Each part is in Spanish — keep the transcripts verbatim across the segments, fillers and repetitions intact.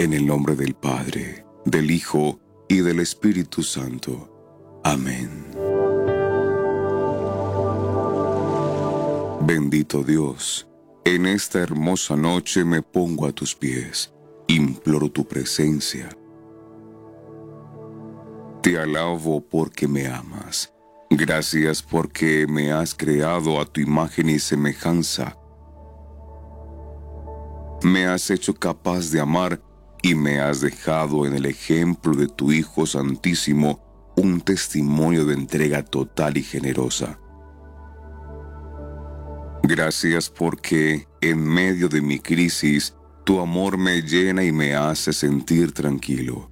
En el nombre del Padre, del Hijo y del Espíritu Santo. Amén. Bendito Dios, en esta hermosa noche me pongo a tus pies, imploro tu presencia. Te alabo porque me amas. Gracias porque me has creado a tu imagen y semejanza. Me has hecho capaz de amar y me has dejado en el ejemplo de tu Hijo Santísimo un testimonio de entrega total y generosa. Gracias porque en medio de mi crisis tu amor me llena y me hace sentir tranquilo.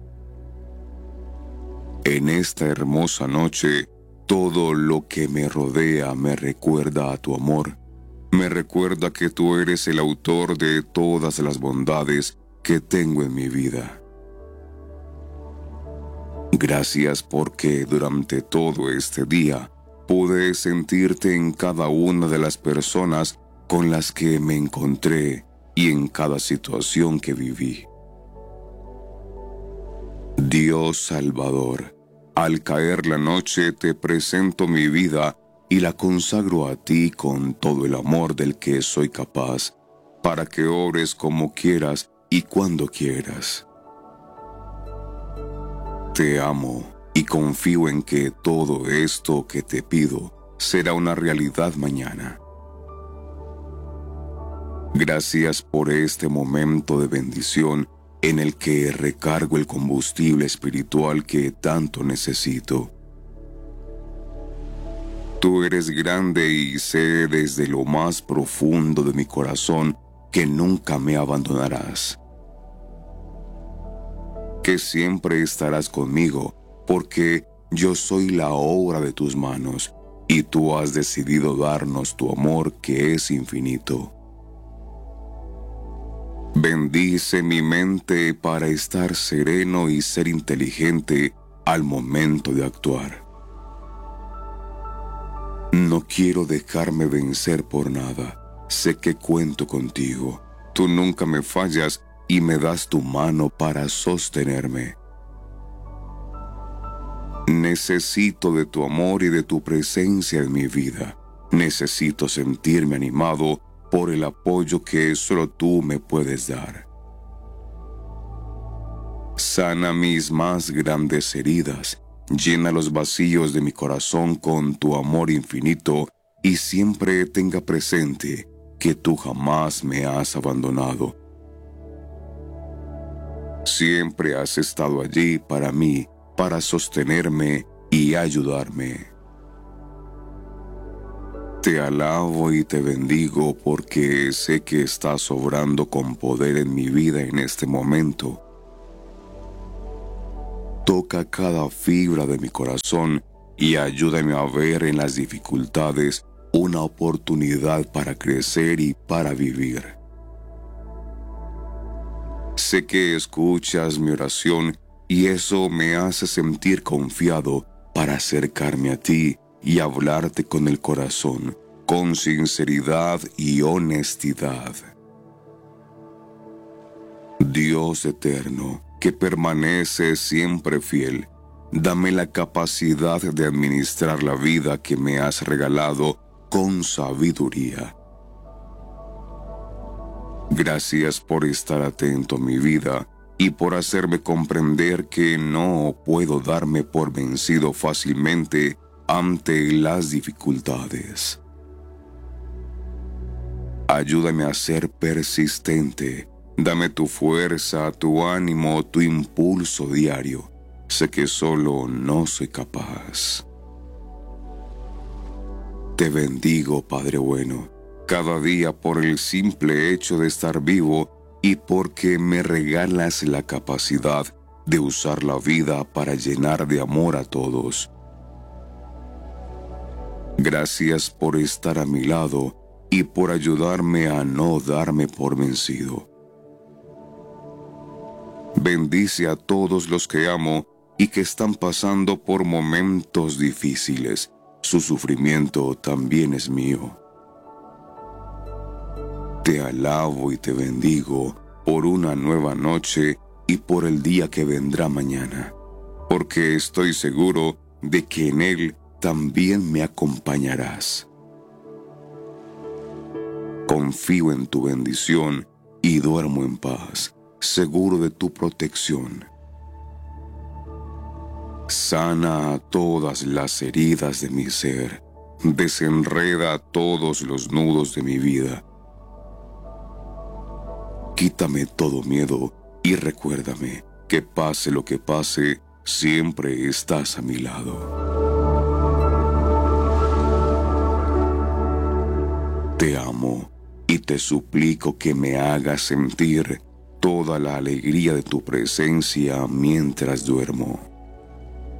En esta hermosa noche, todo lo que me rodea me recuerda a tu amor. Me recuerda que tú eres el autor de todas las bondades que tengo en mi vida. Gracias porque durante todo este día pude sentirte en cada una de las personas con las que me encontré y en cada situación que viví. Dios Salvador, al caer la noche te presento mi vida y la consagro a ti con todo el amor del que soy capaz, para que obres como quieras y cuando quieras. Te amo y confío en que todo esto que te pido será una realidad mañana. Gracias por este momento de bendición en el que recargo el combustible espiritual que tanto necesito. Tú eres grande y sé desde lo más profundo de mi corazón que nunca me abandonarás. Que siempre estarás conmigo, porque yo soy la obra de tus manos, y tú has decidido darnos tu amor que es infinito. Bendice mi mente para estar sereno y ser inteligente al momento de actuar. No quiero dejarme vencer por nada. Sé que cuento contigo. Tú nunca me fallas y me das tu mano para sostenerme. Necesito de tu amor y de tu presencia en mi vida. Necesito sentirme animado por el apoyo que solo tú me puedes dar. Sana mis más grandes heridas, llena los vacíos de mi corazón con tu amor infinito y siempre tenga presente que tú jamás me has abandonado. Siempre has estado allí para mí, para sostenerme y ayudarme. Te alabo y te bendigo porque sé que estás obrando con poder en mi vida en este momento. Toca cada fibra de mi corazón y ayúdame a ver en las dificultades una oportunidad para crecer y para vivir. Sé que escuchas mi oración y eso me hace sentir confiado para acercarme a ti y hablarte con el corazón, con sinceridad y honestidad. Dios eterno, que permanece siempre fiel, dame la capacidad de administrar la vida que me has regalado con sabiduría. Gracias por estar atento a mi vida y por hacerme comprender que no puedo darme por vencido fácilmente ante las dificultades. Ayúdame a ser persistente. Dame tu fuerza, tu ánimo, tu impulso diario. Sé que solo no soy capaz. Te bendigo, Padre bueno, cada día por el simple hecho de estar vivo y porque me regalas la capacidad de usar la vida para llenar de amor a todos. Gracias por estar a mi lado y por ayudarme a no darme por vencido. Bendice a todos los que amo y que están pasando por momentos difíciles. Su sufrimiento también es mío. Te alabo y te bendigo por una nueva noche y por el día que vendrá mañana, porque estoy seguro de que en él también me acompañarás. Confío en tu bendición y duermo en paz, seguro de tu protección. Sana todas las heridas de mi ser, desenreda todos los nudos de mi vida. Quítame todo miedo y recuérdame que pase lo que pase, siempre estás a mi lado. Te amo y te suplico que me hagas sentir toda la alegría de tu presencia mientras duermo.